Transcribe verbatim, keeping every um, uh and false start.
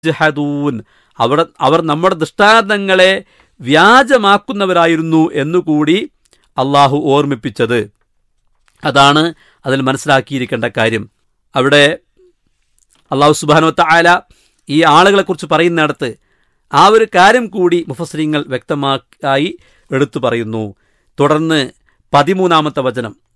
ജഹദൂൻ, അവർ അവർ നമ്മുടെ ദൃഷ്ടാന്തങ്ങളെ വ്യാജമാക്കുന്നവരായിരുന്നു എന്നുകൂടി അള്ളാഹു ഓർമ്മിപ്പിച്ചത്. അതാണ് അതിൽ മനസ്സിലാക്കിയിരിക്കേണ്ട കാര്യം. അവിടെ അള്ളാഹു സുബ്ഹാനഹു വ തആല ഈ ആളുകളെക്കുറിച്ച് പറയുന്നിടത്ത് ആ ഒരു കാര്യം കൂടി മുഫസ്സിരീങ്ങൾ വ്യക്തമായി എടുത്തു പറയുന്നു. തുടർന്ന് പതിമൂന്നാമത്തെ വചനം,